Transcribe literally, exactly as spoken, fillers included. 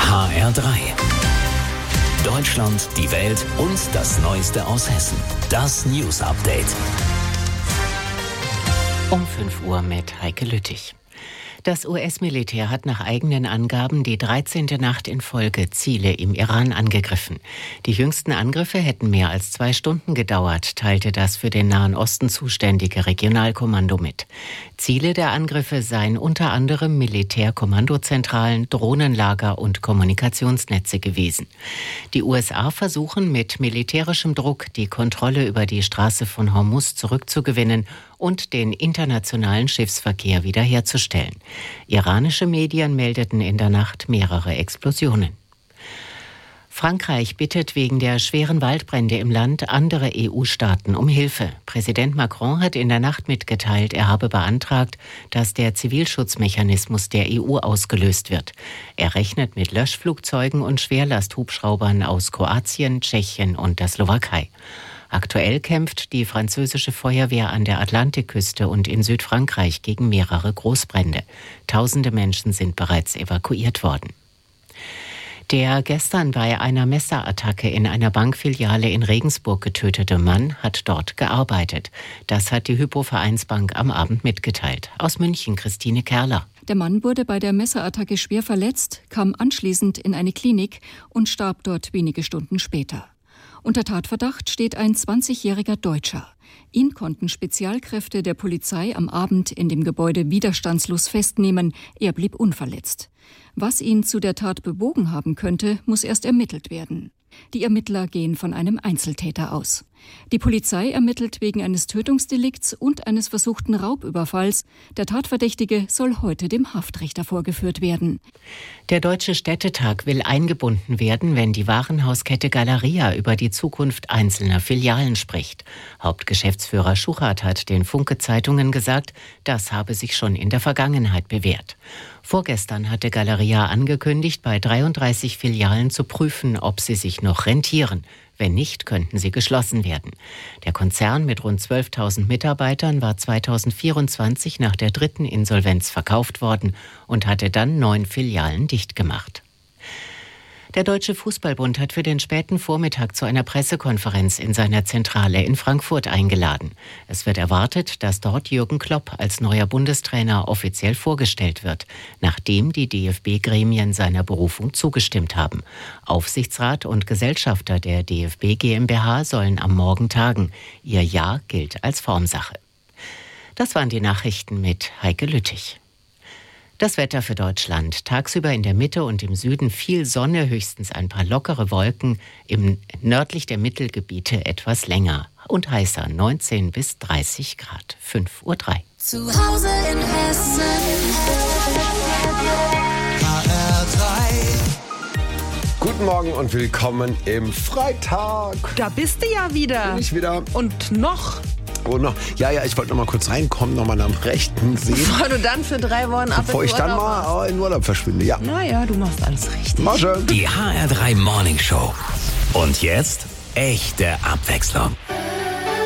H R drei. Deutschland, die Welt und das Neueste aus Hessen. Das News Update. Um fünf Uhr mit Heike Lüttich. Das U S-Militär hat nach eigenen Angaben die dreizehnte Nacht in Folge Ziele im Iran angegriffen. Die jüngsten Angriffe hätten mehr als zwei Stunden gedauert, teilte das für den Nahen Osten zuständige Regionalkommando mit. Ziele der Angriffe seien unter anderem Militärkommandozentralen, Drohnenlager und Kommunikationsnetze gewesen. Die U S A versuchen mit militärischem Druck die Kontrolle über die Straße von Hormuz zurückzugewinnen und den internationalen Schiffsverkehr wiederherzustellen. Iranische Medien meldeten in der Nacht mehrere Explosionen. Frankreich bittet wegen der schweren Waldbrände im Land andere E U-Staaten um Hilfe. Präsident Macron hat in der Nacht mitgeteilt, er habe beantragt, dass der Zivilschutzmechanismus der E U ausgelöst wird. Er rechnet mit Löschflugzeugen und Schwerlasthubschraubern aus Kroatien, Tschechien und der Slowakei. Aktuell kämpft die französische Feuerwehr an der Atlantikküste und in Südfrankreich gegen mehrere Großbrände. Tausende Menschen sind bereits evakuiert worden. Der gestern bei einer Messerattacke in einer Bankfiliale in Regensburg getötete Mann hat dort gearbeitet. Das hat die Hypo-Vereinsbank am Abend mitgeteilt. Aus München Christine Kerler. Der Mann wurde bei der Messerattacke schwer verletzt, kam anschließend in eine Klinik und starb dort wenige Stunden später. Unter Tatverdacht steht ein zwanzigjähriger Deutscher. Ihn konnten Spezialkräfte der Polizei am Abend in dem Gebäude widerstandslos festnehmen. Er blieb unverletzt. Was ihn zu der Tat bewogen haben könnte, muss erst ermittelt werden. Die Ermittler gehen von einem Einzeltäter aus. Die Polizei ermittelt wegen eines Tötungsdelikts und eines versuchten Raubüberfalls. Der Tatverdächtige soll heute dem Haftrichter vorgeführt werden. Der Deutsche Städtetag will eingebunden werden, wenn die Warenhauskette Galeria über die Zukunft einzelner Filialen spricht. Hauptgeschäftsführer Schuchart hat den Funke-Zeitungen gesagt, das habe sich schon in der Vergangenheit bewährt. Vorgestern hatte Galeria angekündigt, bei dreiunddreißig Filialen zu prüfen, ob sie sich noch rentieren. Wenn nicht, könnten sie geschlossen werden. Der Konzern mit rund zwölftausend Mitarbeitern war zweitausendvierundzwanzig nach der dritten Insolvenz verkauft worden und hatte dann neun Filialen dicht gemacht. Der Deutsche Fußballbund hat für den späten Vormittag zu einer Pressekonferenz in seiner Zentrale in Frankfurt eingeladen. Es wird erwartet, dass dort Jürgen Klopp als neuer Bundestrainer offiziell vorgestellt wird, nachdem die D F B-Gremien seiner Berufung zugestimmt haben. Aufsichtsrat und Gesellschafter der D F B GmbH sollen am Morgen tagen. Ihr Ja gilt als Formsache. Das waren die Nachrichten mit Heike Lüttich. Das Wetter für Deutschland. Tagsüber in der Mitte und im Süden viel Sonne, höchstens ein paar lockere Wolken. Im nördlich der Mittelgebiete etwas länger und heißer, neunzehn bis dreißig Grad. fünf Uhr drei. Zu Hause in Hessen. H R drei. Guten Morgen und willkommen im Freitag. Da bist du ja wieder. Bin ich wieder. Und noch. Oh, noch. Ja, ja, ich wollte noch mal kurz reinkommen, noch mal am rechten sehen. Bevor du dann für drei Wochen ab Bevor ich dann mal in Urlaub verschwinde, ja. Naja, du machst alles richtig. Mach schön. Die H R drei Morning Show. Und jetzt echte Abwechslung.